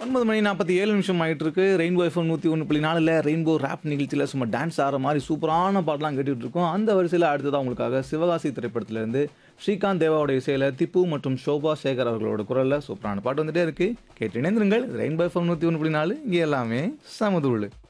9:47 ஆயிட்டு இருக்கு. Rainbow FM 101.4ல rainbow rap நிகழ்ச்சியில சும்மா டான்ஸ் ஆடுற மாரி சூப்பரான பாட்டெல்லாம் கேட்டுட்டு இருக்கோம். அந்த வரிசையில அடுத்ததா உங்களுக்காக சிவகாசி திரைப்படத்திலிருந்து ஸ்ரீகாந்த் தேவாவோட இசையில திப்பு மற்றும் ஷோபா சேகர் அவர்களோட குரல்ல சூப்பரான பாட்டு வந்துட்டே இருக்கு. கேட்டு இணைந்திருங்கள். ரெயின்போ எஃப்எம் 101.4 இங்க எல்லாமே சமதூளு.